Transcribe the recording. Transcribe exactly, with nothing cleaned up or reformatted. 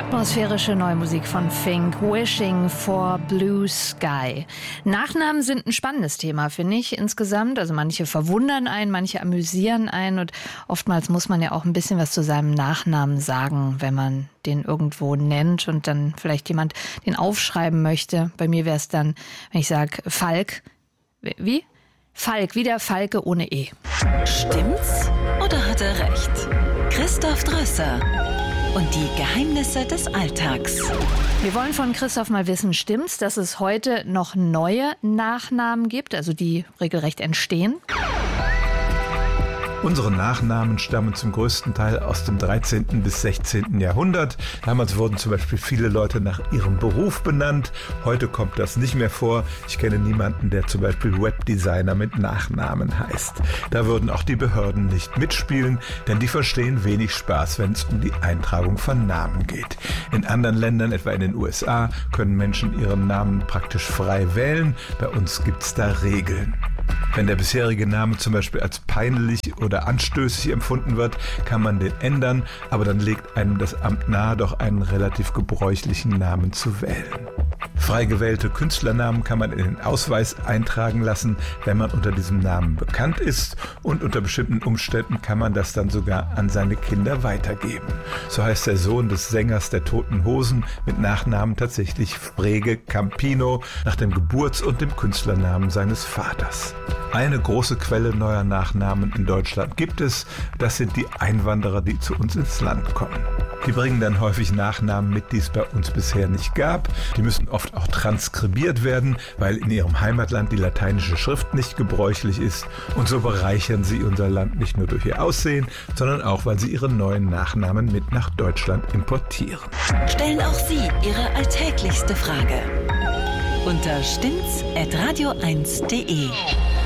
Atmosphärische Neumusik von Fink, Wishing for Blue Sky. Nachnamen sind ein spannendes Thema, finde ich, insgesamt. Also manche verwundern einen, manche amüsieren einen und oftmals muss man ja auch ein bisschen was zu seinem Nachnamen sagen, wenn man den irgendwo nennt und dann vielleicht jemand den aufschreiben möchte. Bei mir wäre es dann, wenn ich sage Falk. Wie? Falk, wie der Falke ohne E. Stimmt's oder hat er recht? Christoph Drösser und die Geheimnisse des Alltags. Wir wollen von Christoph mal wissen, stimmt's, dass es heute noch neue Nachnamen gibt, also die regelrecht entstehen? Unsere Nachnamen stammen zum größten Teil aus dem dreizehnten bis sechzehnten Jahrhundert. Damals wurden zum Beispiel viele Leute nach ihrem Beruf benannt. Heute kommt das nicht mehr vor. Ich kenne niemanden, der zum Beispiel Webdesigner mit Nachnamen heißt. Da würden auch die Behörden nicht mitspielen, denn die verstehen wenig Spaß, wenn es um die Eintragung von Namen geht. In anderen Ländern, etwa in den U S A, können Menschen ihren Namen praktisch frei wählen. Bei uns gibt's da Regeln. Wenn der bisherige Name zum Beispiel als peinlich oder anstößig empfunden wird, kann man den ändern, aber dann legt einem das Amt nahe, doch einen relativ gebräuchlichen Namen zu wählen. Frei gewählte Künstlernamen kann man in den Ausweis eintragen lassen, wenn man unter diesem Namen bekannt ist, und unter bestimmten Umständen kann man das dann sogar an seine Kinder weitergeben. So heißt der Sohn des Sängers der Toten Hosen mit Nachnamen tatsächlich Frege Campino, nach dem Geburts- und dem Künstlernamen seines Vaters. Eine große Quelle neuer Nachnamen in Deutschland gibt es. Das sind die Einwanderer, die zu uns ins Land kommen. Die bringen dann häufig Nachnamen mit, die es bei uns bisher nicht gab. Die müssen oft auch transkribiert werden, weil in ihrem Heimatland die lateinische Schrift nicht gebräuchlich ist. Und so bereichern sie unser Land nicht nur durch ihr Aussehen, sondern auch, weil sie ihre neuen Nachnamen mit nach Deutschland importieren. Stellen auch Sie Ihre alltäglichste Frage unter stimmt's at radio eins punkt de.